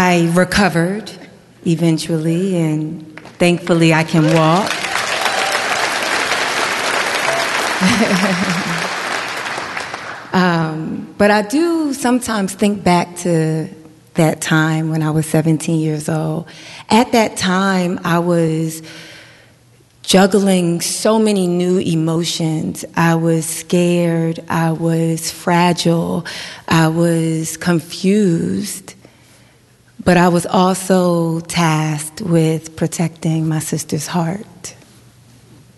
I recovered eventually, and thankfully I can walk. But I do sometimes think back to that time when I was 17 years old. At that time, I was juggling so many new emotions. I was scared, I was fragile, I was confused, but I was also tasked with protecting my sister's heart.